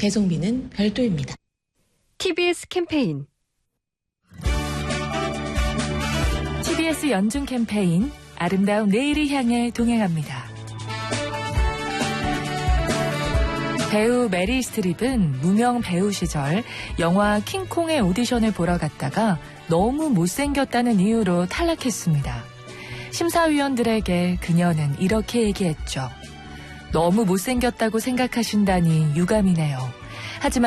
배송비는 별도입니다. TBS 캠페인. TBS 연중 캠페인 아름다운 내일을 향해 동행합니다. 배우 메릴 스트립은 무명 배우 시절 영화 킹콩의 오디션을 보러 갔다가 너무 못생겼다는 이유로 탈락했습니다. 심사위원들에게 그녀는 이렇게 얘기했죠. 너무 못생겼다고 생각하신다니 유감이네요. 하지만